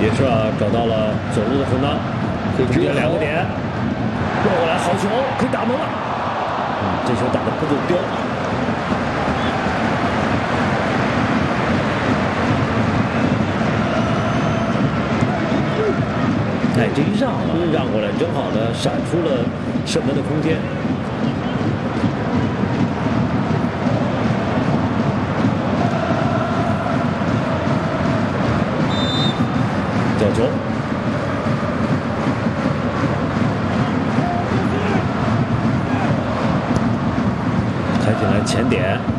也是啊，找到了走路的空当，可以直接2个点，绕过来，好球，可以打门了。这球打得不够刁。哎，这一让啊，让过来，正好呢，闪出了射门的空间。角球，开进来前点。